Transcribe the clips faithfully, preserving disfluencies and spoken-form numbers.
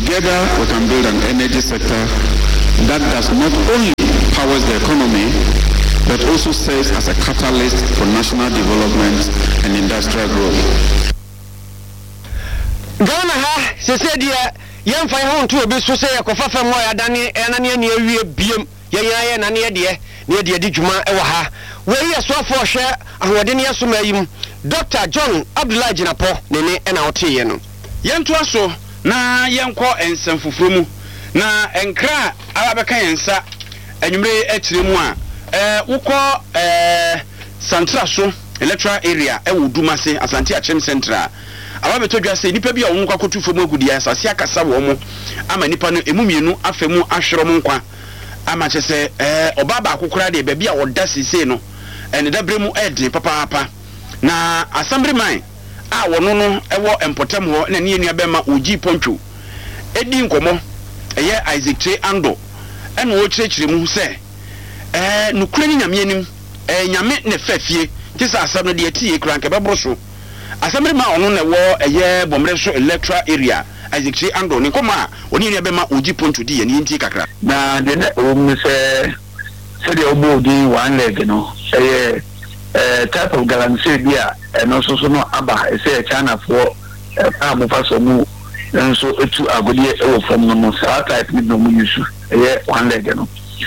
Together, we can build an energy sector that does not only powers the economy, but also serves as a catalyst for national development and industrial growth. Ghana ha, se se dia, yam fa ho nto obi so se yakofafa mo ya dane enane ne awie biem, yenyaye na ne de ne de di dwuma e wa ha. We yesofo hwe ahode ne yesoma yim. Doctor John Abdullah Jinapo ne ne na oteye no. Yento aso na yenko ensem fufuru mu na enkra ababeka yensa enwumre atire mu a eh wukọ eh Santra so electoral area e wudumase Asante Achem Central ababeto dwa se nipa bi a wo nkwa kotu fo mu agudi asase akasa wo mo ama nipa no emu mienu afemu ahwero mo nkwa ama chese eh obaba akokora de bia woda sise no ene dabre mu ede papa papa na assemblyman a wono no ewo empotem ho na ne enua bema oji poncho edi nkomo eye Isaac Tre Ando ene wo kyerɛkyerɛ mu se eh nukura ni nyame anim eh nyame ne fafie tisa asam no de tie kura nke bɛboro so assemblyman ono na wo eye bomre so electoral area Isaac Tre Ando ne koma oni enua bema oji poncho di ye ne nti kakra na de ne o mu se se de obo di one leg no eye eh type of galamsey bia eno so so no aba ese China for eh mo fa so mu nso etu agodie e wo fam no no sa type ni no mu yusu eh one leg no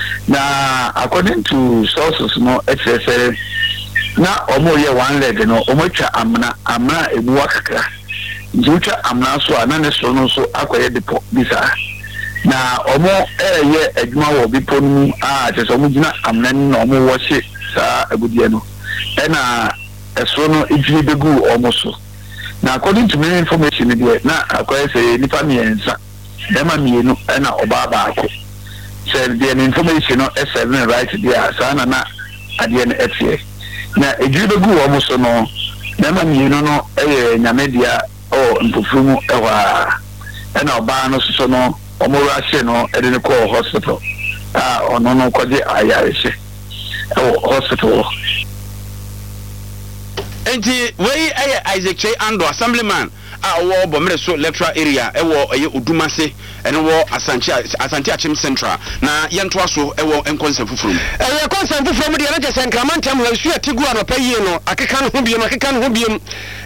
na according to sources no etese na omo ye one leg no omo twa amna amna ebu akaka njucha amna so ana ne so no so akoye depo bisa na omo eh ye adwuma wo bipo no a tese omo gina amna no omo wo hye sa agodie no ena eso no ejiri begu omoso na according to my information there na akoye say nipa miensa dema mienu ena oba baako say the information no is seven right there sana na ade na etie na ejiri begu omoso no dema mienu no eye nyamedia o mpofumu ewa ena oba no so no omoro ahye no ede ne call hospital ah ono no kwaje ayareshe o hospital. Enti wey aye Isaac Tre Ando assemblyman a wo bomre so electoral area e wo aye Odumase ene wo Asante Asante Achem Central na yento aso e wo enkonsem fufuru eh konsem fufuru mu de na jese nkramantam ho asu atigu anopa yie no akeka no ho biem akeka no ho biem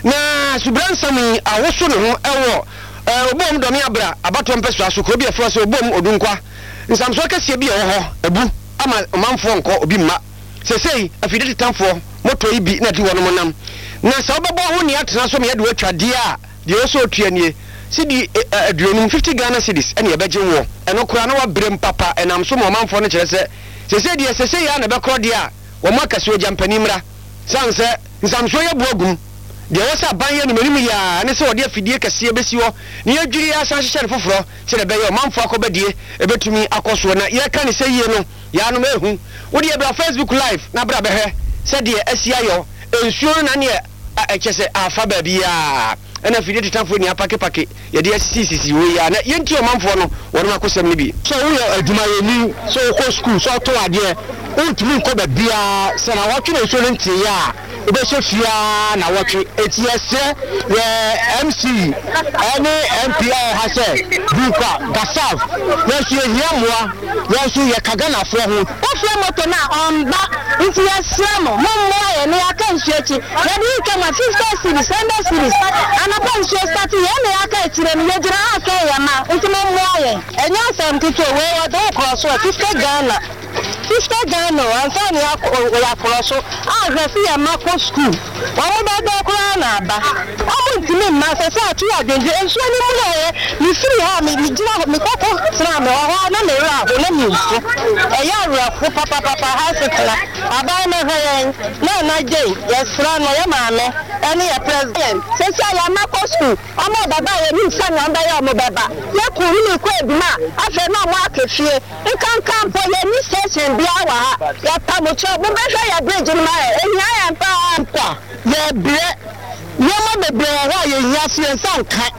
na subransam awoso ne ho e wo eh obom do me abra abato mpeso aso ko bi afro so obom odunkwa nsamso kase bi e wo ho ebu ama manfo nko obi ma sesei afideti tamfo moto ibi na di wono monam na sa obebo ho ne atena so me yade watwade a de oso otuanie si di aduonum fifty Ghana cedis ene ye beje wo eno kura na wa brem papa enam so mo manfo no kire se sesei de sesei ya na be kro de a wo makase o jampanimra sanse nsamso ye boagum de wasa banye no manim ya ne se wo de afidie kase besi wo ne adwiri ya san hye foforo se de be ye manfo akobadie ebetumi akoso na ye ka ne se yie no ya no mehu wo de bra Facebook live na bra be he se de asia yo ensuo na ne ekese afa ba bia ena fidie titamfo ni apake pake ye de sisi wo ya na ye nti o manfo no wono akosem ni bi so wo ye aduma ye ni so ko school so to ade o tumi ko ba bia se na wo twe so nti ya ebe so fia na wo twe etiese ye M C ani M P I ha se buka gasaf ye so ye moa ye so ye kagana fo ho o fie moto na omba nti ye semo mo mo ye ne aka nsuachi ye di ke ma fifty series seventy series ana pa nsuo start ye ne aka etire ne ye gira aka ye ma nti mo mo ye enya sam tito we o do cross fifty Ghana fifty Ghana ansa ni ya cross a grasi ya mako school wa ba do kura na ba o mo ntimi ma se se atu adenje ensuo ni mu na ye ni free ha mi mi gira mi koko tra me ho na me ra ho na mi nsu e ya ra ko papa papa ha se kla aba na ha na na je yesra no ye ma me ene ye president se se ya mako school o mo baba ye ni nsa na ba ya mo baba ye ku ni ko eduma afa na mo akefie nkan kan po ye ni station bia wa ha ya pa mo cho mo be hwe ya bridge ni ma e nya ya pa ampa ye bre ye mo be bre wa ye nya se nsa nka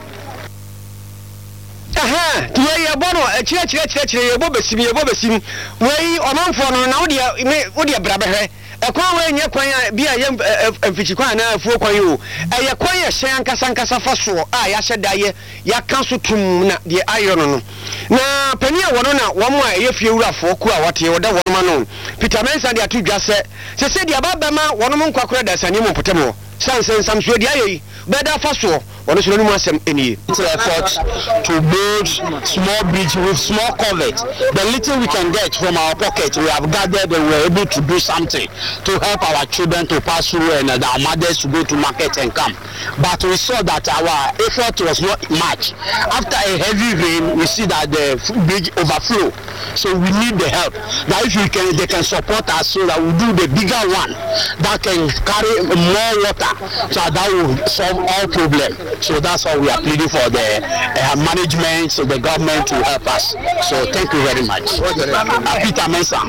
aha tuwe ye bono e kire kire kire kire ye bo besim ye bo besim wei omanfo no na wo de me wo de bra behwe ekwan we nye kwan bia ye mfichi kwan na afuo kwan yo eye kwan ye hyen nkasa nkasa fa so a ya hyedaye ya kan so tum na de ayo no no na pani a wono na wo mo a ye fie wurafo ku a wote woda wono ma no Peter Mensa de atudwa se se se de ababama wono mo nkwakora da sani mo potemo sansen samso de ayi beda fa so wono so no mu asem eni it's an effort to build small bridge with small culvert. The little we can get from our pocket, we have gathered and we are able to do something to help our children to pass through and uh, our mothers to go to market and come. But we saw that our effort was not much. After a heavy rain, we see that the bridge overflow. So we need the help. That if we can, they can support us so that we do the bigger one that can carry more water, so that will solve all problems. So that's why we are pleading for the uh, management, so the government to help us. So thank you very much. Uh, Peter Mensa.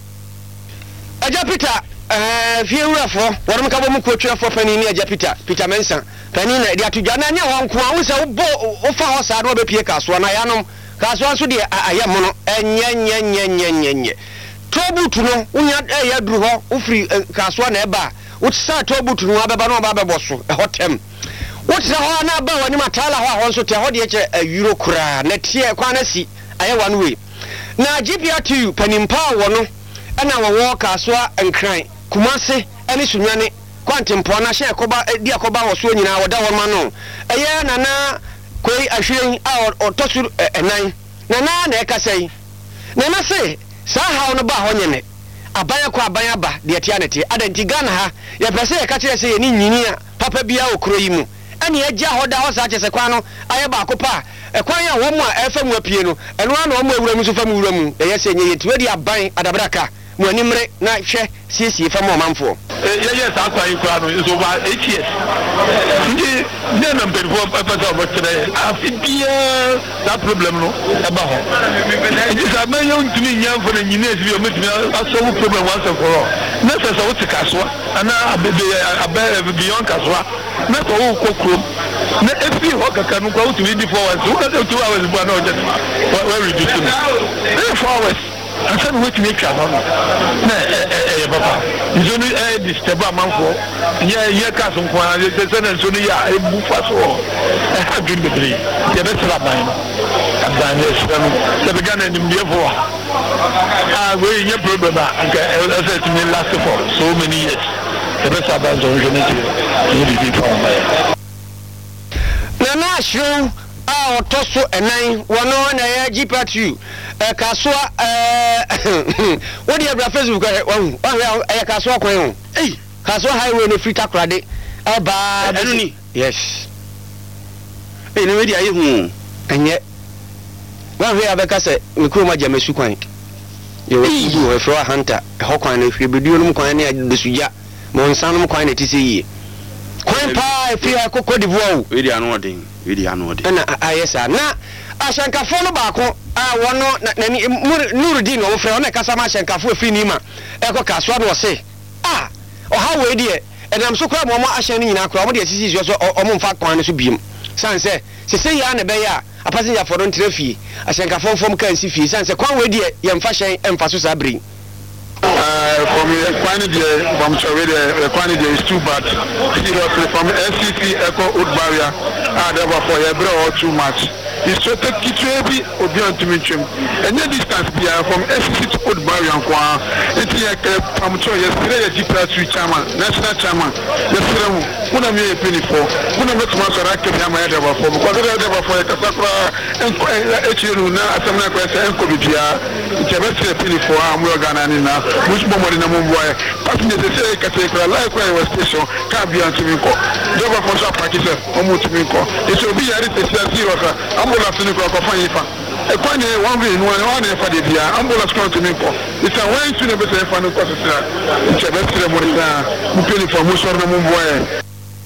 Aja Peter, eh fiewura fo, worum ka bo mu kwatwa fo pani ni Aja Peter, Peter Mensa. Pani na dia tudwa na nya ho nko a wo se wo bo wo fa ho sa do be pie kaso na yanom. Kaso anso de ayam no enye nye nye nye nye nye. Tobutu no unya eh ya duru ho, wo firi kaso na eba. Wo sa tobutu no abeba no aba beboso, e hotem. Wotira ho na ba wani matala ho ho nso te ho de eche euro kura na tie kwa na si aye one way na G P R two panimpa wo no ana wo kaso enkran Kumase ene sunwane kwantempo na hye koba di akoba wo so nyina wo da wo ma no eye na na koi ahwen a otosu enan na na na ekasai na na se sa ha no ba ho nyene abanya kwa abanya ba de tia nete adanti Ghana ha ye pese ye ka kire se ye ni nyini a papa bia okro yi mu ani agya hoda ho sa kyese kwa no aye ba akopa ekwan ya wo mu a efa mu apie no eno ana wo mu awura mu so fa mu wura mu eye se nye yetwe di aban adabraka mu animre na hwe siesie fa mu manfo ye ye sa kwa yi kwa no so ba eight years ndi ne na mpefo papa ba kire afibia that problem no e ba ho ndi sa me yo ntumi nyamfo na nyine esi bi o metumi aso problem once and for all na se so tikaso ana abebe abebe beyond kaswa na ko wo kokro na efi ho kaka no kwa utumi di forward so na two hours bu na o just we reduce no four hours and then we make sure no na eh eh papa izo ni eh disturb amanfo ye ye ka so kwa ye se na so ni ya e bu fa so eh ha gin bedri ye be tra ban aban ye so no se be gana ni mde fo ah we ye problem anka e se ti ni last for so many years the best about the unity you be from na na show a otoso enan wono na ya G P R two eh kasoa eh wo de abra Facebook eh wahu wahu eh kasoa kwan ho eh kasoa highway no frita krade aba enu ni yes eh no we di aye hu enye wahu ya be ka se mikro ma jamesu kwan ye we du we fro hunter ho kwan na hwe beduo no kwan na desuja mo nsan no kwan na ti se yie kwan pa fi akoko divuo we di anu odin we di anu odin na ayesa na ashankafo no baako a wono na Nurudin no frɛ ona kasa ma ashankafo afiri nima eko kasoa no se ah oha we die enam so kra mo mo ahyan ni nyina kra mo de asisi so omo mfa kwan no so biem sanse se se ya na be ya apassenger for don traffic ashankafo fom kan si fi sanse kwan we die ye mfa hyen emfa so sabri Uh, from the quantity from Chowede, the quantity is too bad. Seriously, from S C C Echo Wood Barrier, ah, therefore, you brought too much. It's so that it's heavy or beyond to mention. And the distance here from S C C to Wood Barrier, it's like from Chow, yesterday, a G P R two chairman, national chairman, yesterday, who am I paying for? Who am I to master active Yamaya for? Because they are there for a Casapra and Echiruna, Asamna Quest and Covidia, it's a best penny for Amurgan now. Which moment in a mumbai, passengers say, Category, likewise, station, can't be on Timiko. Never for some practice, Omutimiko. It will be a zero. Ambulance in the Cofafa. A point one way, one one for the dia, ambulance come to Miko. It's a way to never say, Fanu Costa. It's a best ceremony, Mupini for Musor Mumbai.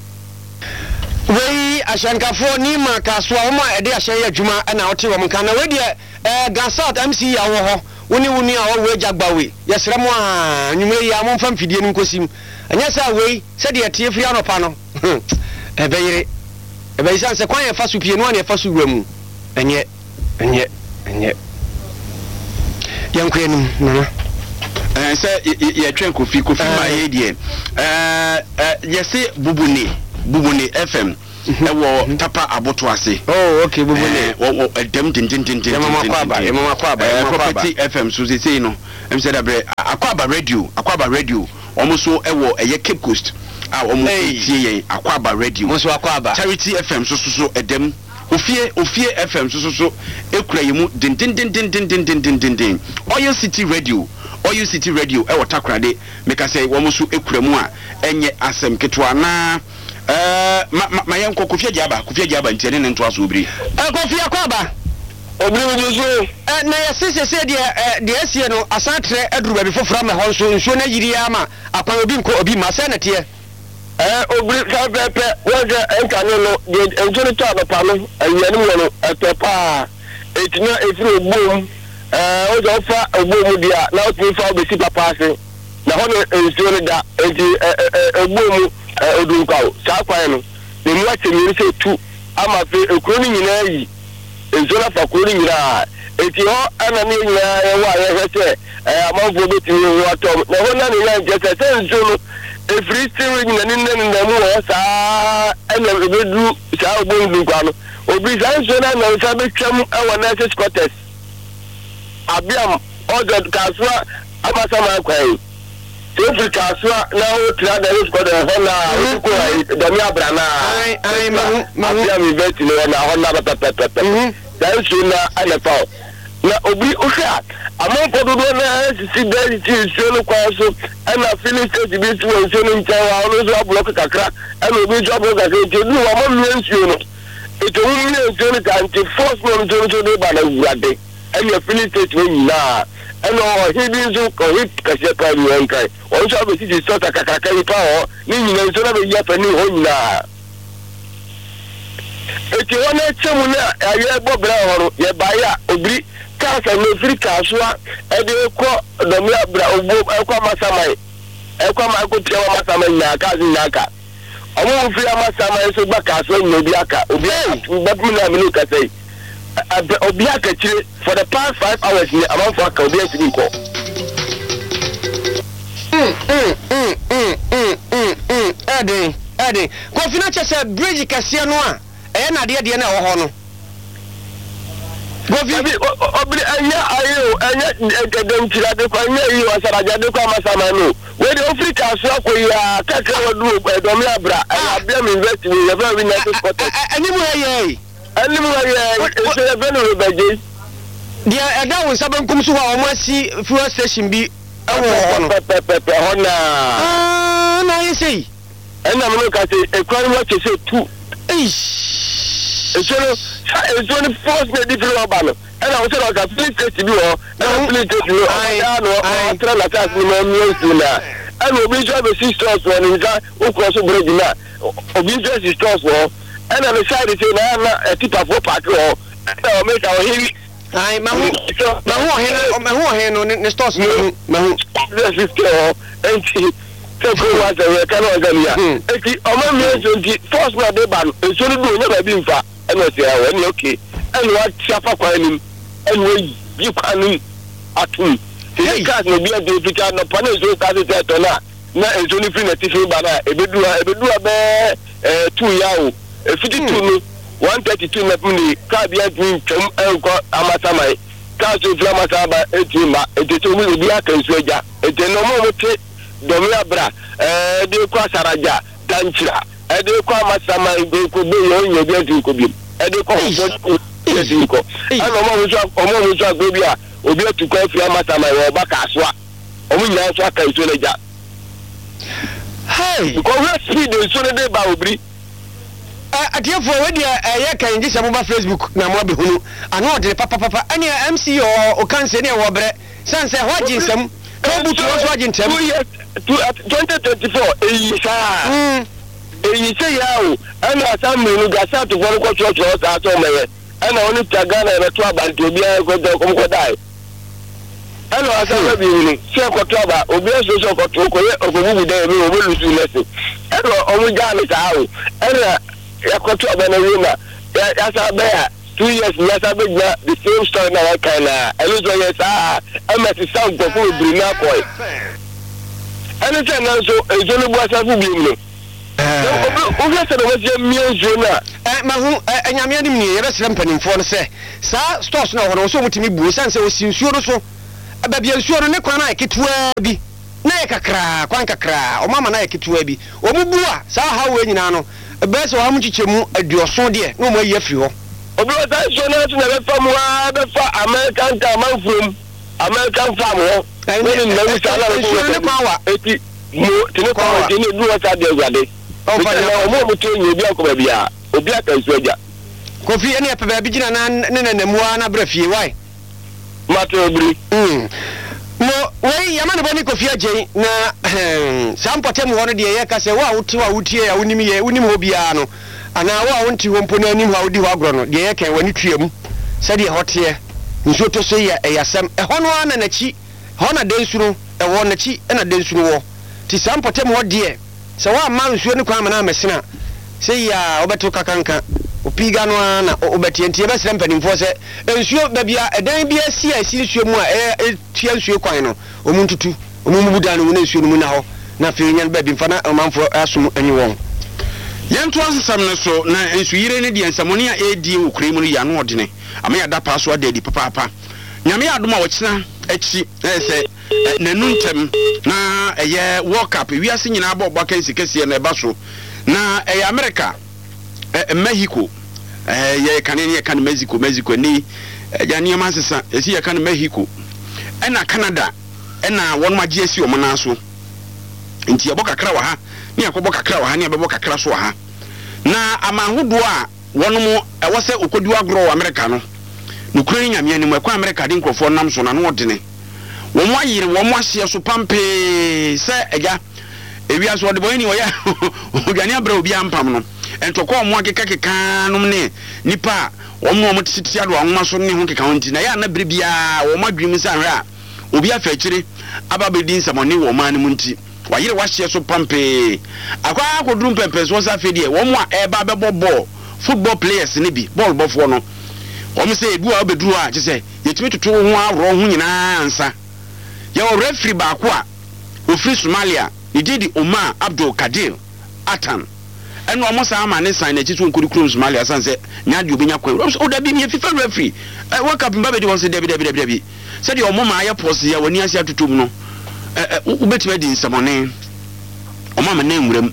We ashankafo ni makaswa oma ede ahye adwuma na wote wo mka na we de eh Gasat M C ya wo ho woni woni a wo we jagbawe yesre mo a nwumre ya mo mfa mfidie ni nkosim anya sa we se de tie firi anopa no e beyire e be isan se kwan ye fa su pie no an ye fa su wuramu enye enye enye yankwenum nana eh say ye twen Kofi Kofi ma ye die eh eh ye say Bubune Bubune F M ewo tapa aboto ase. Oh okay Bubune wo edem tin tin tin tin tin mama kwaba property F M so say no em say that Akwaba radio Akwaba radio almost so ewo eye Cape Coast ah almost tie yen Akwaba radio mo so Akwaba Charity F M so so so edem ofie ofie F M so so so ekura yemu din din din din din din din din din Oyo City radio Oyo City radio ewo takrade make say wo so ekura mu a enye asem ketwa na eh ma yenko Kofi Agiaba Kofi Agiaba ntiene ne nto aso obiri eh Kofi Akwaba obiri wo so eh na ya sese se de de asie no asantre aduru ba bi fofora me ho nso nso na yiri ama akwan obi nko obi ma se na te eh obiri ka pepe wo je enkane no de enjori to abapa no ayani mo no epepa etina efiri ogbom eh o jo fa ogbom dia na o tun fa obesi papa ase na ho no enso no da enti ogbom odunkawo sa kwan no de mu achemi se tu ama fe ekuro ni nyina yi enzola fa kuro ni nyina eti ho ana ni nyina e wa ye hete eh amanfo beti wo atom na ho na ni na je se enzo no efri still nyina ni na na mu ho sa ana ebedu sa ogbon kwa no obi sa enzo na na sa betwam e wa na se squatters abiam odo kaswa amasa ma kwai If Kaswa now try the risk of the Honda, the Yabrana, I'm investing in a Honda Pepper. That is in a fall. Now, Obi Usha, among Podona, see that it is Solo Kwaso, and I finished the business when Solo Tower, always block a crack, and Obi job as a do a million unit. It's a million unit until first one to do by the day, and you finish it when you are. Ano hibi zo ko hit kasia ka ni enkai o so be ti so ta kakaka ni pa o ni ni so na be ya pa ni ho nyina e ti wona chemu na aye bobra horo ye ba ya obri ka sa no firi ka so e de ko do mi abra ogbo e ko masamai e ko ma ko tiwa masamai na ka zin na ka o mo firi masamai so gba ka so ni obi aka obi ba mi na mi no ka sei Obiaka chire for the past five hours ni among for ka obiaka chire ko. Mm mm mm mm mm mm mm. Ade ade. Kofi na chese bridge kase no a e na de de na wo ho no. Kofi obri anya ayo anya edem chira de kwa anya yi wasaraja de kwa masama no. We the Africa so ko ya kakra wadu edomi abra e abia me invest ni e very nice spot. Ani mo ye Ani mo ye so e benu rebeje. Dia eda wo saben kum so wa o masi fuel station bi ewo no. Pepepe hona. Ah na ye sei. Ena mo ka se e kwani wa chese tu. Eish. E so e so ni force na different obalo. Ena wo se lo ka please test bi o. Na please test bi o. Ai no o tra la task ni mo mi o na. Ena obi jo be six stores wo ni ga o cross bridge na. Obi jo six stores wo. Ena the side say na na tipa for park wo. Ena o make our heavy. Ai ma hu ma hu he ma hu he no ne stores no ma hu. This is go enti so go wa ze ka no ga niya. Enti o ma mi so nti force na de ba no so do nya ba bi mfa. Ena o se ya we ni okay. Ena wa tiafa kwa nim. Ena we yi kwa nim atum. Hey card no bi ade fika no pa na so ka se to na. Na enso ni free na tifi ba na ebedu ebedu be eh two ya o. E fifty-two no one thirty-two na puni ka bia twin twem enko amasamai ka so fla masaba etima eteto mu obi aka nsu aja ete no mo mote domi abra eh de kwa saraja danchira e de kwa amasamai de ko be yo nya bia tu ko bi e de ko ko de ko ano mo so o mo mo so agbe bia obi atu kwa fi amasamai wo ba ka so a o mu nya so aka nsu aja hey ko we speed nsu ne de ba obri atiefo we dia ye kan ngi se mo ba Facebook na mo behunu ano de papa papa ani M C o o kan se ne wo bre san se ho aginsem ko butu so agintem twenty twenty-four eyi sa mm eyi se ya o ana assembly no ga sa to for ko church o sa to meye ana oni tagana na to abanti obi a ko de ko ko dai ana assembly bi ni se ko to ba obi so so ko to ko ye ogobu de mi o bolu su lese ana o mu ja ni sa o ana ya kotu abana wina ya ya sa be ya two years nyasa be gna the same story na waka na elo so yes ah emesi sound go for brina boy any time na so ezo no bu asafu bi mu no o fi se no we music na eh ma hu enyame anim ni ye resem panimfo no se sa stores na ho so mutimi bu san se osinsuo no so aba bia nsuo no ne kwan na eketua bi na ekakra kwan kakra o mama na eketua bi o mu bu a sa ha we nyina no be se wa mu chichemu aduoso de no mo ye firi ho obi o sa so na na be fam wa be fa American car man from American farm ho ni na wi sa la ko ne kwa wa eti mo tini kwa wa tini du wa sa de awade o fa na o mo mo to nyi bi akoba bia obi aka nsu aja Kofi ene pe ba bi gina na ne na namua na brafie why mato obri mm no wei yamane boni Kofi agye na sampotem ho no de ye ka se wa wuti wa wutie ya unim ye unim ho bia no ana wa wonti ho mpo na anim ha wodi ho agro no de ye kan wani tuam se de hote nso to so ye eyasem e ho no ana nachi ho na densuru e wo nachi e na densuru wo ti sampotem ho de se wa ma nsuo ne kwa na amesena se ya obeto kakanka opiga no na obetientie be sere mpanimfo se ensuo ba bia edan bia si a si nsuo mu a e tia nsuo kwan no omuntutu omumubuda no na nsuo no mu na ho na fe nyan ba bi mfa na manfo asum anyi won yento asesam ne so na ensuyire ne de ensamoni a edi okure mu ya no odene ama ya da pa so adedi papa papa nyame adoma wo kina achi ese nanu ntem na eye World Cup wiase nyina ba obaka nsikese na eba so na eye America eh Mexico eh ye kanene ye kan Mexico Mexico ni ya niam asesa esi ye kan Mexico ena Canada ena won magye esi omo na so nti aboka kra wa ha ni akoboka kra wa ha ni abeboka kra so wa ha na amahudo a wonom ewo se okodu agro America no nukuri nyame ani mu ekwa America de nkrofo nam so na no odene wo mo ayire wo mo ahye so pampe se eja ewia so de boyini wo ya odwane abra obi ampam no entoko mo akeka keka nom ne nipa wo mo mo titi ado anwoma so ne ho keka wonti na ya na brebia wo mo adwim sa hwe a obi afa akire aba bedin samoni wo man mu nti wayire wahye so pampe akwa akodrum pempe so sa fedie wo mo a eba bebo football players ne bi ball bofo no wo mo se edu a obedru a je se yetimi toto ho awro ho nyina ansa ye o referee ba ko a ofri Somalia ni didi Omar Abdul Kadir Atan eno omo sa ama ne sign na chitu nkurukuru Somalia sanse nyade obenya kwan o da bi me FIFA referee eh World Cup mba be di won se debi debi debi debi se di omo ma ya pose ya woni asia tutum no eh ubetime di nsamone omo ma na enwuram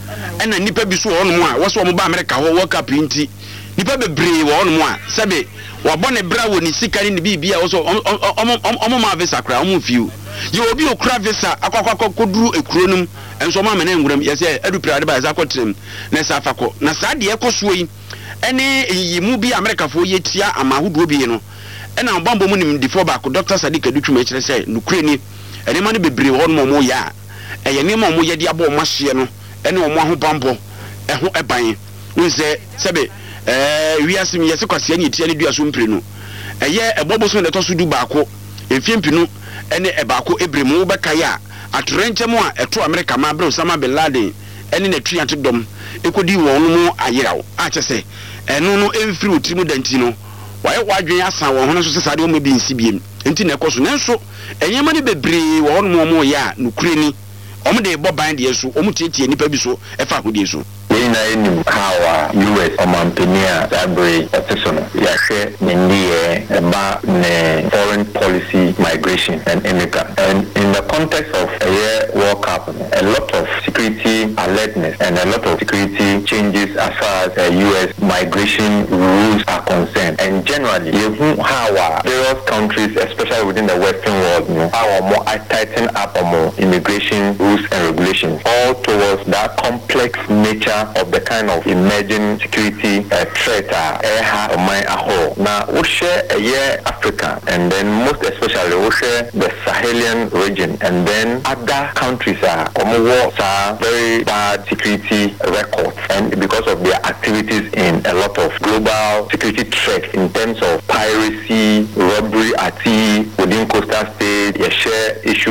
ena nipa bi so ono mo a wo so omo ba America ho World Cup nti nipa bebre wo ono mo a sebe wo bone bra wo ni sikari ni bibia wo so omo omo ma visa kra omo fiu ye obi okra visa akwakwa koduru ekronum enso ma na enwuram yese adu prade ba za kotrem na sa afako na sa de ekoso yi ene yimu bi America fo yetia amahudo bi no ena obambo mu nim difo ba ko Doctor Sadiq Adutwuma kire se nukure ni ene ma ne bebre wo no mo ya eye ne ma mo ye de abo mo hye no ene o mo ahobambo eho eban unse sebe eh wiasem yese kwase anyi tia ne duaso mpre no eye eboboso ne to so du ba ko emfiempinu ene ebako ebremu bekaya atrenchemu a eto America ma bre Osama bin Laden ene na tuante dom ekodi won mu ayirawo a chese eno no emfiri otimu danti no waye wadwen asa won hono so sesade o me bi nsibiem enti na ekoso nenso enyema ne bebre won mu mu ya nukure ni omo de bo ban de so omo tietie nipa bi so efa hodie so ina eni hawa U S omampenia Zabri Otisono yashe nindiye ba ne foreign policy migration and immigrant and in the context of a year World Cup a lot of security alertness and a lot of security changes as far as uh, U S migration rules are concerned and generally yehu hawa various countries especially within the Western world no our more tighten up on more immigration rules and regulations all towards that complex nature of the kind of emerging security uh, threat uh, my aho now we share a year Africa and then most especially we share the Sahelian region and then other countries are uh, very bad security records and because of their activities in a lot of global security threats in terms of piracy, robbery at sea within coastal states, they share issues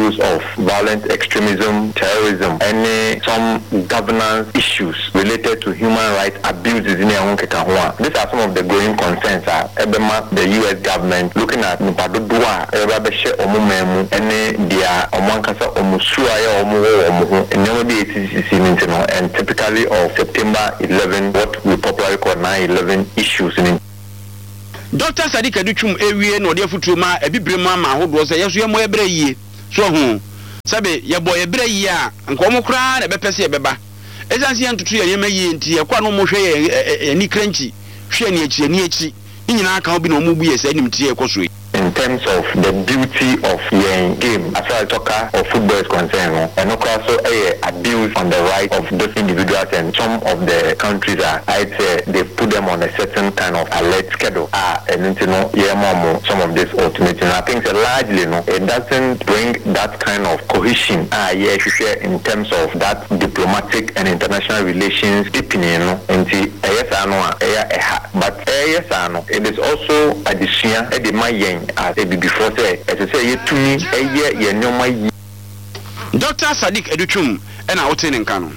issues of violent extremism, terrorism, any some governance issues related to human rights abuses in our These are some of the growing concerns. Uh, the U S government looking at Nipadudua, Ebabeshe Omumemu, and their Omankasa Omusuaya Omu, and never be and typically of September eleventh, what we popularly call nine eleven issues in Doctor Sadiq Aduchum ewie no de futuma ebibrema ma hodo se yeso yemo ebre yie so hu sabe ye boy ebre yie a nkomo kra na bepese ye beba ejansi antutu ye yema yie nti ye kwa no mo hwe ye ni kranchi hwe ni echi ni echi nyina aka obi no mo bu ye se nim tie ekoso in terms of the beauty of your game as far as soccer or football is concerned, and also a abuse on the right of those individuals, and some of the countries are I'd say they put them on a certain kind of alert schedule. Ah, and you know, yeah, some of this ultimatum. I think that largely, no, it doesn't bring that kind of cohesion. Ah, yeah, share in terms of that diplomatic and international relations deepening, you know, into yes, I know, but yes, I know, it is also a decision at the my as before say as I say to me a year ye no my Doctor Sadiq Aduchum and out in Kano.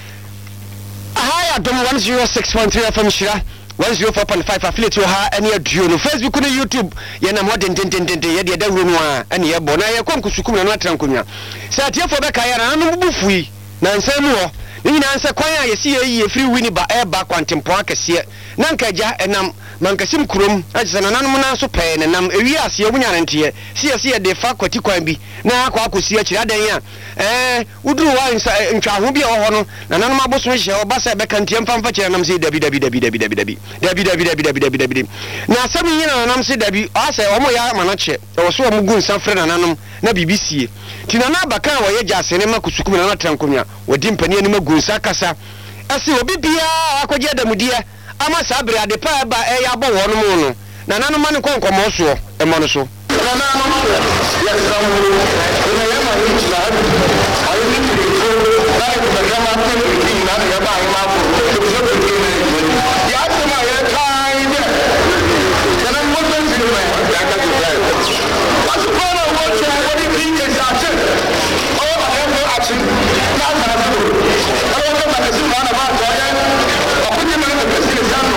Hi, Adam one oh six point three F M Shira, one oh four point five affiliate to her and your June Facebook and YouTube. Yana more than ten ten ten ten year room and your bona ya konkusukum na trankunya. Satia for the Kayana no bufui na nsamu ni na nsa kwan a yesi ye free win ba e ba kwantempo akese na nkaja enam mankasim kurom agisa nananum na so pe nenam ewi ase ebunya ntie si yesi ye de fa kwati kwan bi na akwa akosi akiri adan a eh uduru wa nsa ntwaho bi ho no nananum aboso hye obasa be kantie mfamfa kire nam se dabi dabi dabi dabi dabi dabi dabi dabi dabi dabi dabi dabi na sabi nyina nanam se dabi ase omo ya manache e wo so omo gu nsa frɛ nananum na bibisie tinana baka wo ye jase ne makusukum na natrankomia wodi mpani ani magu nsa kasa ase obi bia akogye adamudia ama sabre ade pa ba e ya bo wono mu no na nanu ma ne konkomo so e mo no so na na no ya samu na ya ma ni chila ayi ni ni ko na ko da kama te ni na ya ba ma ko so so ke ni ya ta ma ya kai ne kana mo san si ma ya ka ji ya wasu ko na wo che wani bi ke sa che o ba ya ko a chi na na so ko ko ma ke si ma na ba to ya ko ni ma ke si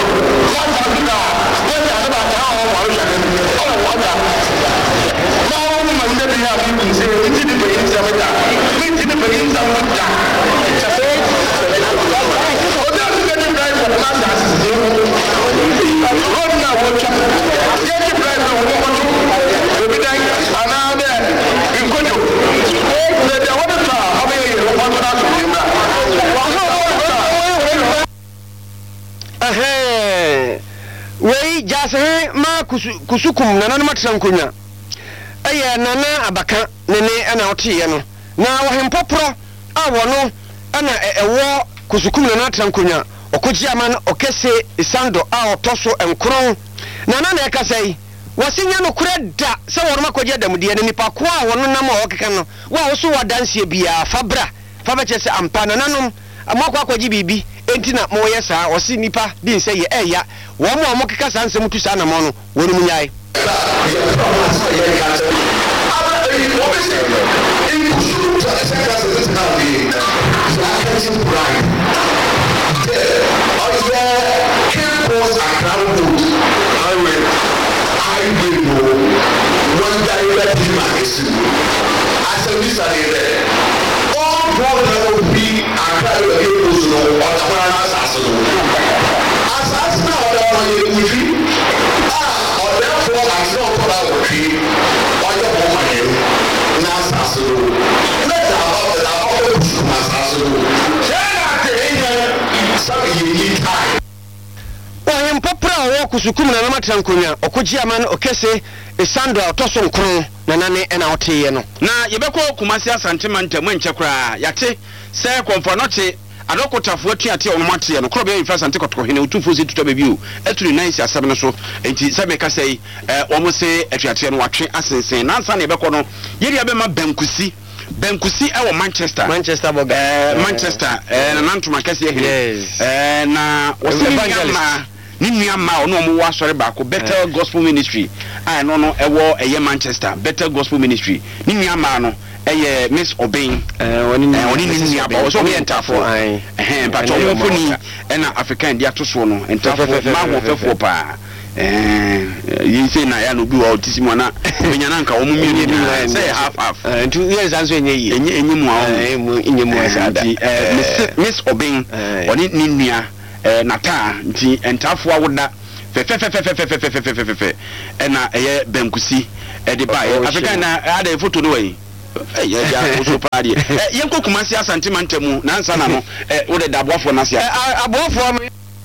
wei jase ma kusukum na nanu matrankonya eye nana abaka nene ana otiye no na wohempopro awono ana ewo kusukum na natrankonya okoji aman okese isando a otoso enkron nana na ekasai wasinya no kureda se woroma koje damudie ne nipa ko a wono nam a okeka no wa wo so wadanse bia fabra fabeche se ampa nananum amakwa akoji bibi entina mo yesa osi nipa bi nse ye eya wo mo mo keka san sem tu sa na mo no wonu munyai Ohem popra wo kusukum na namatrankonya okoji aman okese esando otoso nkron na nane ena oteye no na yebekọ kumasi asantema ntamu enchekra yate se komfo noche adokotafo atuate ono mate no krobe yifa sante kotoko hene utufo si tuto bebiu etuni nice asem no so enti se meka sei eh omo se atuate no watwe asensen na nsa na yebekọ no yeri abema bankusi bankusi e wo Manchester Manchester boga eh Manchester eh na nantuma kase hene eh na wosema ni nuama ono mo wa sori ba ko Better Gospel Ministry ah no no ewo eye Manchester Better Gospel Ministry ni nuama no ɛyɛ Miss Obin oni ni oni ni aba so me entafo eh mpacho mo foni ɛna African dia to so no entafo ma ho fefo pa eh yi say na ya no bi wa otisimo na benya na nka wo mu mi ni say half half ntu yes anso enye yi enye enye mu awo enye mu asada eh Miss Obin oni ni nua eh nata nti entafo awoda fe fe fe fe fe fe fe fe fe fe ɛna ɛyɛ Benkusi ɛde ba African na ada photo no yi eh ya ja so party eh yenko Kumasi Asante Mantamu na nsa na no eh wo de daboafo na sia aboafo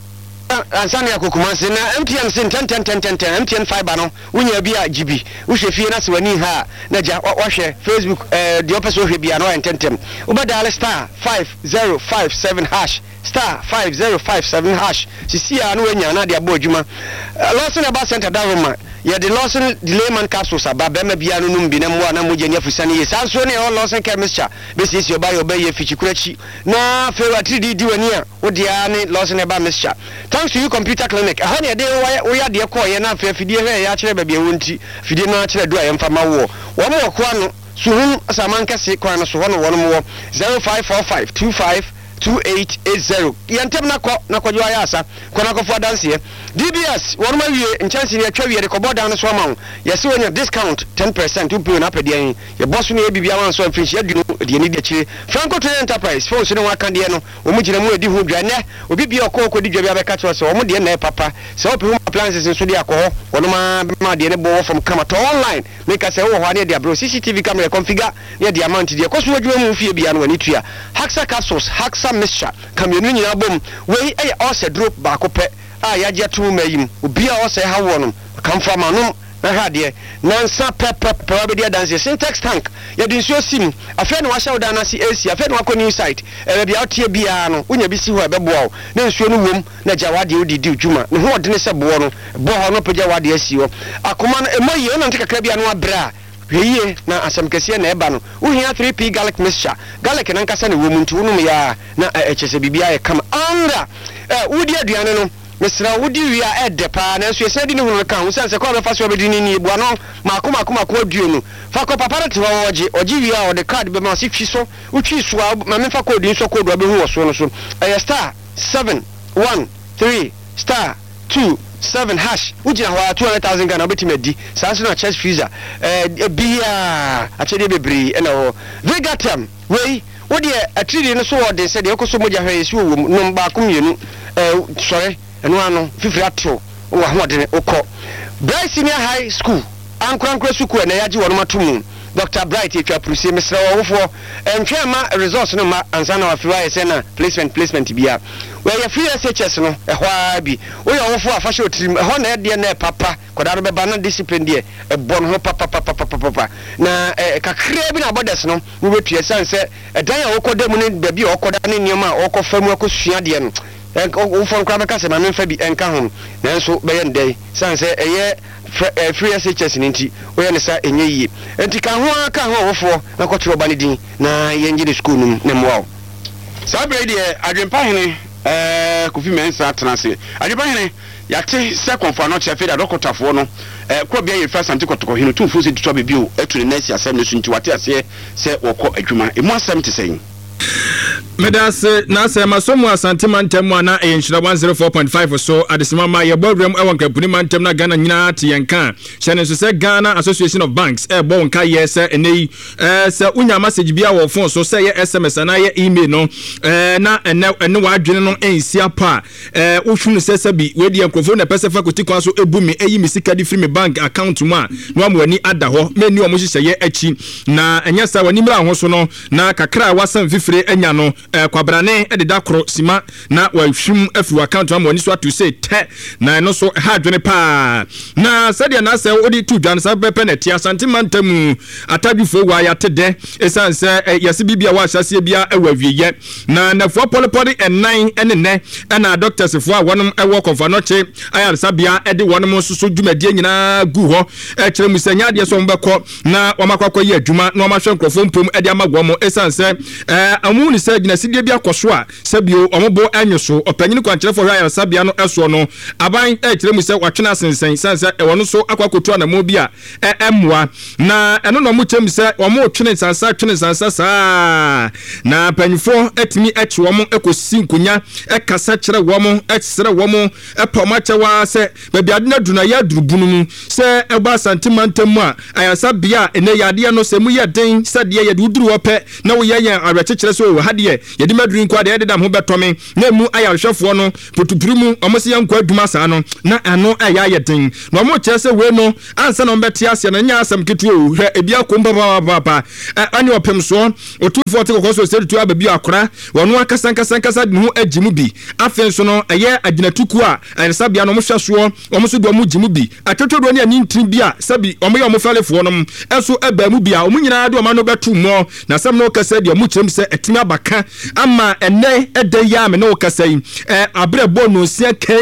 ansana yakokumanse na M T N sin ten ten ten ten ten M T N fiber no wunya bi a G B wo hwe fie na se wani ha na ja wo hwe Facebook eh de opeso hwe bia no ententem wo ba dial star five zero five seven hash star five zero five seven hash sisia no wanya na de abo adwuma Lawson Aba Center Daroma ya the Lawson Delayman capsules ababa ma bia no num bi na mo na mo gye afusane ye sanso ne o Lawson chemistry be sisi oba yo ba ye fichikurachi na fewa three D di wani a wo dia ne Lawson Aba mixture thanks to you computer clinic aha ne de wo ya de ko ye na fe fidie he ya kire ba bia wonti fidie na kire do a mfa ma wo wo mo ko ano suhun samanka se ko ano so ho no wo no zero five four five two five two eight eight zero yantem na ko na ko jwa yasa ko na ko fo dance D B S won ma wie nchance ne atwa wie de ko bodan so ma yesi wonya discount ten percent upu na pede ye boss no e bibia wan so afrinchi adunu de ni de chire Franco Trade Enterprise fo so ne wa kan de no o mu gire mu edi hu dwa ne obi bia ko ko di dwa bia be ka cho so o mu de na papa so opi home appliances so de akọ wono ma ma de ne bo from Kamato online make us say wo ho ne de abro C C T V camera configure ne de amount de ko so adwuma mu fie bia no ani tua Haxa capsules Haxa mixture kamienu nyina bom we eh all se drop ba ko pe ah ya je tu mayim obi a o se ha wo no kam fa manum na ha de na nsa pep pep be de dance syntax tank ya di nsuo sim afa na wa sha woda na si A C afa na wa ko new site e bia otie bia no unya bi si ho e be bo na nsuo no wom na jawade odi di djuma ne ho ode ne se bo no bo ho no pagya wade asi ho akoma no emayi na ntika bia no abra hweye na asamkese na eba no uhia three P garlic mixture garlic na nkasa ne wo muntu unum ya na echese bibia ye kama anga eh wudi aduane no mesra wudi wi a ede pa na nso yesa di ne hunu kan wo sense kwa be fa so be di ni ni bua no mako mako mako aduonu fa ko papa rete wa oje oje wi a o de card be ma si twi so utwi so ma me fa ko di so ko do be hu wo so no so eh star seven one three star two seven hash ujina ho two hundred thousand Ghana obeti medi sanso na chest freezer eh bia achede bebre e na ho Vegatam wey wo de atridi no so wo de se de ekoso moja hwe yesi wo no ba ko mienu eh sorry eno ano fifiri ato wo ho de okọ Bright Senior High School ankurankura suku na yaji wono matum Doctor Bright etwa pruse mesra wo wofo entwe ma resource no ma ansana wa fiwa yese na placement placement bia we ya free S H S no e hwa bi wo ya wofo afahye otrim ho na de na papa koda no be ba na discipline de e bon ho papa papa papa papa na kakra bi na borders no wo betua sanse edan ya wokoda mu ne ba bi wokoda ne niam a wokofa mu akosua de no wo fon kwa beka se ma memfa bi enka ho nanso be ye ndai sanse eye free S H S ninti oye ne sa enye yie enti ka ho aka ho wofo na kotro ba ne din na yenje de school num ne mwa sabre de adwempa hene eh Kofi Mensa transe adwempa hene yate second for not chefe da dokotafo no eh ko bia ye first anti kotoko hene tu fu se tuto be bio etu ne nurse asem ne sunti wate ase se wokọ adwuma emu asem te sen Medas na se masomu Asante Mantamu ana enhyira one oh four point five so adesima ma ye bodrem e wonka puni Mantam na Ghana nyina te yenka hyene so se Ghana Association of Banks e bo wonka ye se enei eh se unya message bia wo phone so se ye S M S na ye email no eh na ene ene wa adwene no ensia pa eh wohunu se se bi we de enkrofo na pese fa koti kwa so ebu mi eyi mi sika di free me bank account mu a no amwani ada ho meni omo hye ye achi na enya sa wani mra ho so no na kakra wasan fifire enya no eh kwabrane ededa kro sima na wahwum afi account am woni so atu say te na no so ha adwene pa na sadia na se odi tu dwan sa pepe na ti Asante Mantamu atadwufo wa ya tede esanse yesi bibia wa hyase bia ewawiye na nafo polepoli enan enene na doctors fo a wonum ewo konfanoche ayarsa bia ede wonum soso dwumadie nyina gu ho e kire musanya de so mbekọ na wamakwakwọ ye adwuma na wamahwe nkrofo mpom ede amagwo mo esanse eh amu ni se gina sidie bi akoso a sabio omobo anyoso opanyini kwankyerefo hwa ya sabia no eso no aban e kire mu se watwena sensen sanse e wono so akwakotu anamo bi a emmoa na eno no mo kyem se omo twene sansa twene sansa saa na panyifo etimi echi womo ekosi nkunya ekasa kyere womo eksere womo epomachewa se baabi ade na duna ya durubunu mu se eba santimantamu a ayasa bia ene yade no se mu ye den se de ye duduru ope na wo ye ye awekyekere so wo hade ye de maduru nkwa de de ho betome na mu ayahwefo no potupuru mu omosi yankwa aduma saa no na ano aya ye den na omo kyere se we no ansa na ombete ase na nya asam ketu o hwe ebi akomba ba ba ba ani opem so otufo te kokoso se tu ababi akora wono akasa nkasa nkasa de ho agimu bi afen so no eye aginatuku a ayasa bia no mo hweso omo so do mo gimu bi atotodo ne ani ntrin bi a sabi omo ye omo falefo no enso eba mu bi a omo nyina de omo no betu mo na sam no kasa de omo kyerem se etimi abaka ama ene ede ya me no kasa yi eh abrebo no sia kan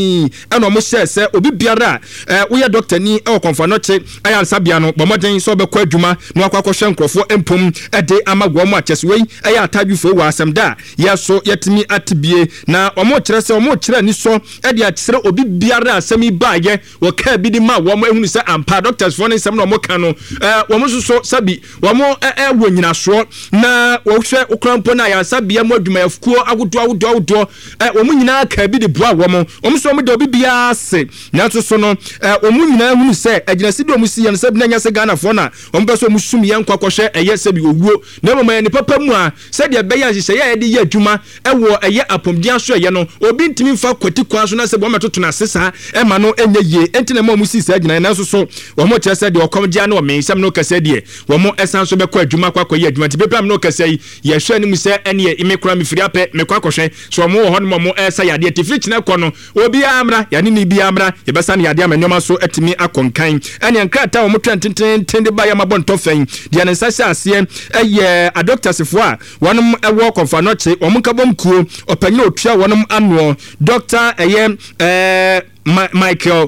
ena omo hye se obi biara eh wo ye doctor ni e konfa no che aya sabia no bomoden so be kwa adwuma no akwakọ hwe nkrofo empom ede amagwo mo akyese wei aya atadwufo wa asem da yeso yetimi atibie na omo kyerɛ se omo kyerɛ ni so ede akyere obi biara asemi baye wo ka bi di ma wo mo ehunu se ampa doctors for ne sem no mo ka no eh wo mo so sabi wo mo eh wo nyina so na wo hwɛ okrampo na ya sabia mo adwuma yafuko agodo agodo agodo eh wo mo nyina ka bi di boa wo mo wo mo so mo de obi bia se na so so no eh wo mo nyina ehunu se agyinasi do mo si yan sabi na nya se Ghana for na wo mo so mo sum yan kwakwɔhwɛ eye sabi owuo na mo ma ni papa mu a se de be ya hyehyɛ ya de ye adwuma ewo eye apomdia so ye no obi ntimi fa kwati kwa so na se bo metoto na sesa e ma no enye ye enti na mo mu si sa agyina na so so wo mo kyerɛ se de okomdia na o me nsɛm no kasa de wo mo esan so be kwa adwuma kwakɔ ye adwuma ti bepam no kasa yi ye hwɛ ni mu se ene ye imekura me firi apɛ me kwakɔhwɛ so mo ho no mo esa yade ti firi kyina kɔ no obi amra ya ni ni bi amra ye besa na yade amanyoma so etimi akonkan ene nkrata wo mo twententen tende ba ya mabonto fan de ne nsa hye ase eye a doctors fo a wonom ewo konfa no che wo mo kabom kuo opanyi otua wonom ano doctor eye eh Michael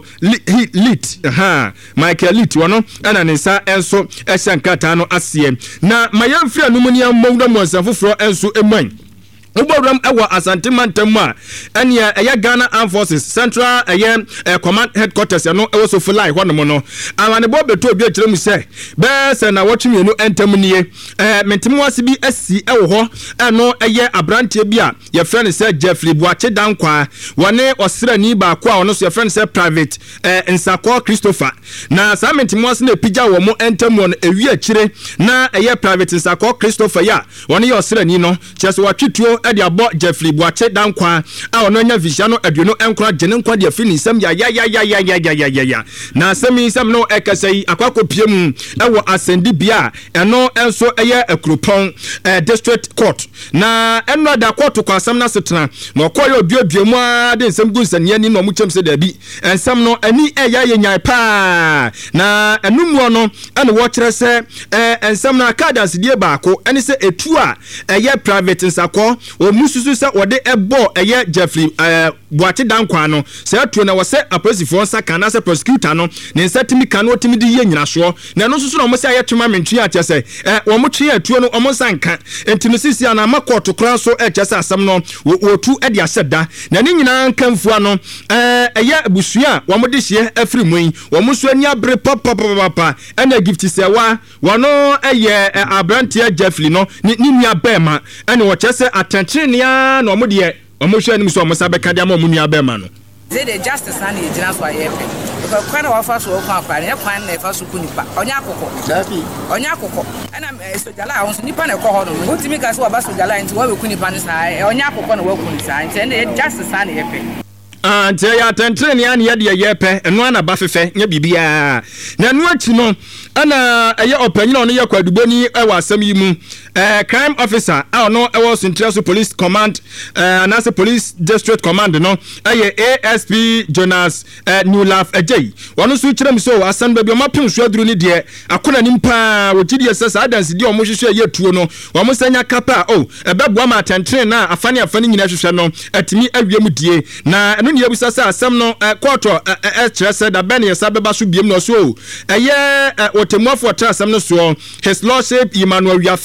Lit ha Michael Lit wono ana ne nsa enso ehye nkata no ase na mayamfiri anumuni ammondo mo nsafoforo enso eman Ubodram ewa Asante Mantamu a enya eya Ghana Armed Forces Central eya eh, Command Headquarters ya no ewo so fly hɔ no no amane bo beto obi akyerɛ mu sɛ be se na wɔtwe mienu entam nie eh mentemu ase bi asi ewo hɔ ɛno eye abrantie bi a ye friend sɛ Jeffrey Boache Dankwa wɔne ɔsrani ba ko a ɔno so ye friend sɛ Private eh Nsako Christopher na sa mentemu ase na epija wɔ mo entam no ewi akyire na eye Private Nsako Christopher ya wɔne ye ɔsrani no kyerɛ wɔtwetuo edi abo Jeffrey Boache Dankwa a ono nya vision no aduno enkora gene nkwa de afini nsam ya ya ya ya ya ya ya ya ya na sami nsam no ekasai akwakopiem ewo asendi bia eno enso eye akropon eh, district court na eno da court kwa asam na setena na okoye oduaduamu a de nsam gu nsane ni no mu kyem se da bi ensam no ani eya ye nyan pa na enumuo no ene wo kyerɛ se eh, ensam na cadence die baako ene se etu a eye Private Nsako o mususu se wode ebo eye Jeffrey eh Boache Dankwa no se atu na wo se aposifo nsa kana se prosecutor no ne nsa timi kana otimi di ye nyina so na no susu na mo se aye twema mentwi a kyese eh wo mo twe atu no o mo nsa nka enti no sisi ana makoto kran so e kyese asam no wo tu e de aseda na ne nyina nkamfua no eh eye abusua wo mo de hye afiri mu wo mo so anya bre papa papa ena gift se wa wo no eye abrantie Jeffrey no ni nua bema ene wo kyese attention no mo de omo hwe anim so omo sabeka de ama mo nua bema no ze de justice na e jina so ayepe because kwana wa fa so o kwa kwa ne kwan na e fa so kunipa onya akoko dabi onya akoko ana sojala a so nipa na e ko ho no utimi ka so wa ba sojala nti wa be kunipa ne sa onya akoko na wa kuni sa nti ne justice na yepe ah nti ya tentreni ya ne ye de yepe eno ana ba fefe nya bibia na eno achi no ana eye opanyina ono ye kwaduboni e wa asam yi mu eh crime officer a ono e was Central Police Command eh anase Police District Command no eye A S P Jonas eh Newlaf Ajay wono so kyerem so asan ba bi o mapem so aduru ni de akona nimpa wogidi esesa adanse di o mo hwehwe ye tuo no wo mo sanya kapa oh ebeboa ma tentreni na afane afane nyina hwehwe no atimi awiem die na eno ne yabusa sa asam no court eh kyerese da ben yesa beba so biem no so eye otemuafo tra asam no so His Lordship Emmanuel Yafi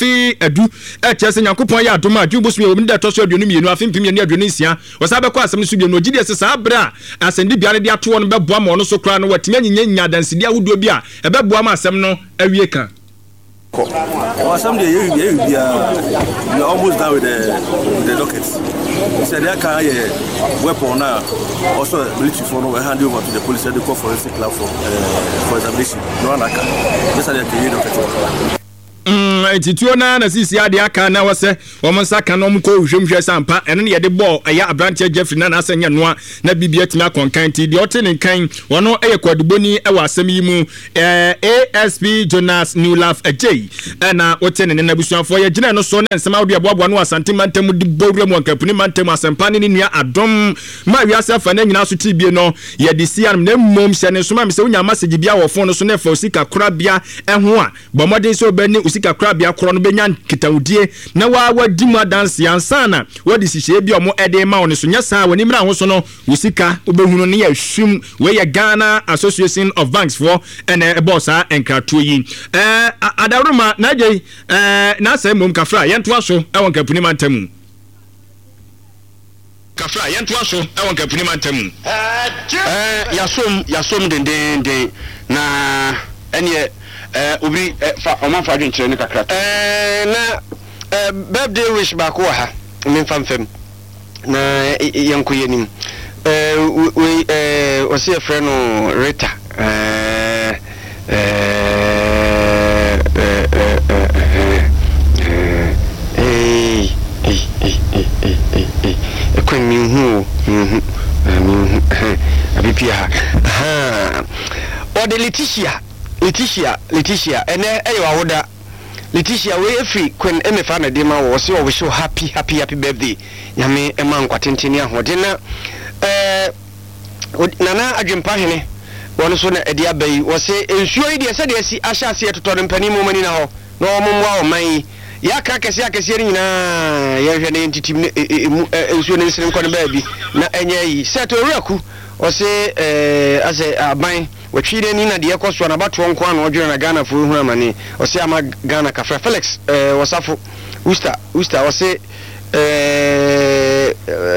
edu e che se Nyankopon ya adom a dwubosu ye omni da toso aduonu mienu afim pim ye ne aduonu nsia wo sa be kwa asem so bienu ogidi ese sa abra asende bia ne de ato no be boa ma no so kra no watimi anyenya nya dansidi awodo bia e be boa ma asem no awie ka Oh, someday you, you, you, uh, you're almost done with the, with the dockets. He said, there can a weapon now. Also, military phone will hand over to the police and the call forensic lab for, uh, for examination. No one can. Just like the docket. Mm, etituo na na sisi ade aka na wose wo monsa ka no mko hwehwehwe sampa eno ne ye de ball eya Abrante Jeffrey na na asanya noa na bibia timi akonkan ti de ote ne kan wono eye kwaduboni e wa asem yi mu eh A S P Jonas Newlaf Ajay na ote ne na busuafo ye gina no so na nsema ode aboabo no asante mantem di bowre mu ankapuni mantem asempa ne nua adom ma wiase fa na nyina so ti bie no ye de siam na mmom hye ne so ma me se unya message bia wo phone so na fa osika korabia eho a bomodin so bani usika krabia kro no benya kitawudie na wa wadi mu dance yansana wadi sihye bi omo ede ma woni so nya sa woni mra ho so no usika obehunu ne ya hwim we ya Ghana Association of Banks for ene ebosa enkratuo yi eh adaruma na je eh na sai mom kafra yentoa so e won kapuni mantamu kafra yentoa so e won kapuni mantamu eh yasom yasom den den den na ene eh obi fa oman fa adwenkyere ne kakra eh na eh birthday wish ba ko ha me famfam na yanko yenim eh we eh o se friend no Rita eh eh eh eh eh ekwen mi hu hu mi abipia ha o de Leticia Leticia Leticia ene eyo awoda Leticia we free kwen emefa na de ma wo se wo wish happy happy happy birthday nyame ema nkwatenteni ahode na eh nana adwempa hene wono so na ede abai wo se ensuo yi de se de si ahya se etoto mpani mo mani na ho na wo momwa wo man ya ka kese akese nyina ya hwe ne entitim ensuo ne nsere nkɔ ne baabi na enye yi set owuraku wo se eh ase aban watwire ni na de ekoso na bato nko an odwere na Ghana fo hu amane o se ama Ghana kafra Felix eh wasafo Usta Usta o se eh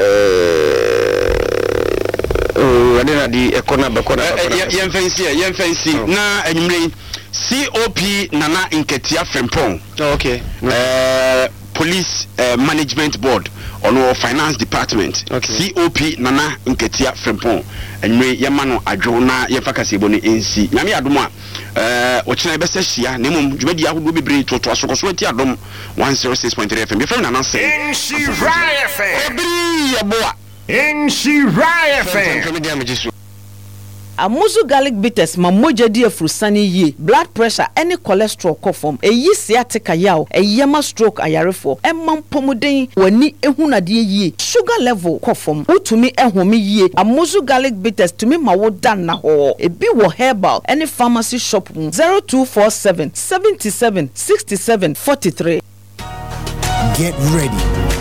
eh adena di ekona bakona yen fancy yen fancy na anwumre C O P Nana Nketia Frempong okay eh police uh, management board ono finance department okay. C O P Nana Nketia Frempong enwe yamano adwo na yefakase bo ne ensi nyame adom a eh ochina be se hia na mum dwumadi ahodo bebre toto asokoso ati adom one oh six point three F M be frem Nana say ensi Rai F M ebri yeboa ensi Rai F M Amuzu garlic bitters ma moja di afrusani ye blood pressure any cholesterol kofom eyi sciatica yaw eyema stroke ayarefo emam pomuden wani ehunade ye sugar level kofom utumi ehome ye Amuzu garlic bitters tumi ma wo dan na ho ebi wo herbal any pharmacy shop zero two four seven seven seven six seven four three. Get ready.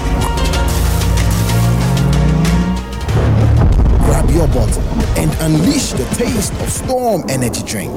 Grab your bottle and unleash the taste of Storm Energy Drink.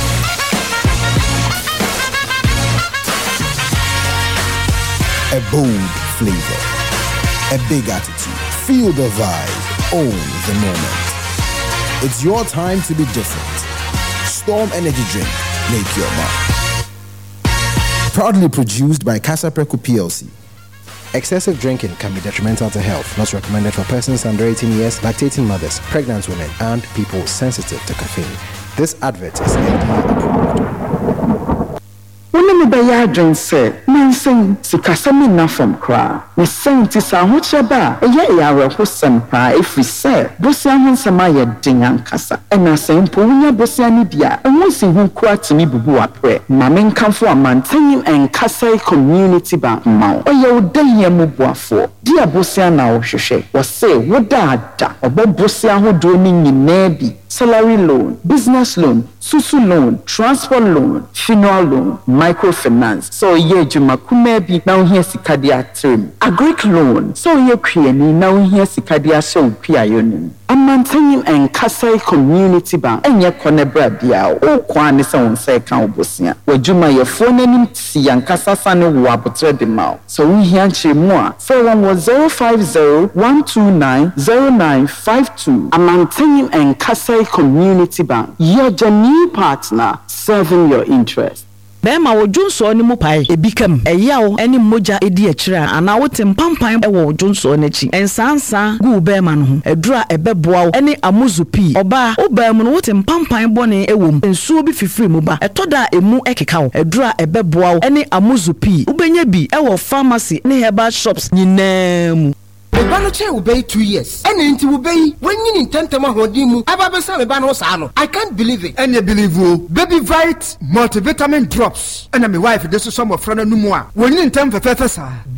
A bold flavor, a big attitude. Feel the vibe, own the moment. It's your time to be different. Storm Energy Drink, make your mark. Proudly produced by Casa Preco P L C. Excessive drinking can be detrimental to health. Not recommended for persons under eighteen years, lactating mothers, pregnant women, and people sensitive to caffeine. This advert is F D A approved. When me buy a drink, say, man saying, "Sikasami na from kra." Me saying, "Tisa hochaba." Eye ya reho sempa. If we say, "Bosia hun sama ye dingan kasa." Ena saying, "Pounya bosia ni dia." Emo si hun kwa timi bubu apre. Mamen kanfo amantin and Kasai Community Bank mau. Oye udaye mubuafo. Dia bosia na ohwehwe. Wase wodada. Obo bosia ho do ni nyine salary loan, business loan, susu loan, transport loan, funeral loan, microfinance. So ye juma kumebi na uhiye sikadia term. Agric loan. So ye krieni na uhiye sikadia so upiayonin. Amantayin and Kasai Community Bank enye konebra bia o kwan ne se won se kan obosia wajuma ye phone anim si yankasa sane wo abotre de ma so wo hia nche mu a four one one zero five zero one two nine zero nine five two. Amantayin and Kasai Community Bank, your genuine partner serving your interest. Bema wo junso ni mu pai ebikam eyawo eni moja edi akira ana wo tempampan e wo junso n'achi ensansa gu bema no ho edura ebeboa eni amuzupi oba obam no wo tempampan bone ewom ensuo bi fifiri mu ba etoda emu ekeka wo edura ebeboa eni amuzupi ubenya bi e wo pharmacy ne herbal shops nyinaa Ebano che ubei two years. Ene inti ubei when you intentema hodimu. Ababesa ebano sano. I can't believe it. Ene believe you. Baby Vite multivitamin drops. Ene my wife this is some of friend numwa. When you intent for fefesa.